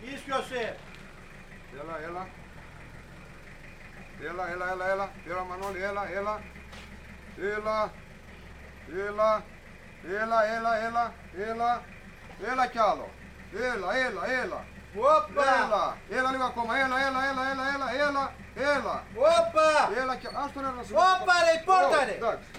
Ίσιοσε. Έλα. Έλα Μανώλη, έλα. Έλα κι άλλο. Έλα. Όπα. Έλα λίγο ακόμα. Έλα. Όπα. Έλα κι άλλο. Ας τον έλα. Όπα ρε, η πόρτα ρε. Εντάξει.